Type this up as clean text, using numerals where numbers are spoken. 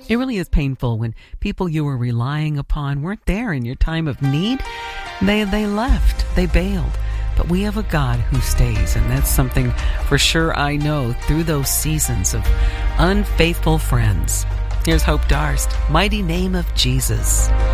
It really is painful when people you were relying upon weren't there in your time of need. They left. They bailed. But we have a God who stays, and that's something for sure I know through those seasons of unfaithful friends. Here's Hope Darst, Mighty Name of Jesus.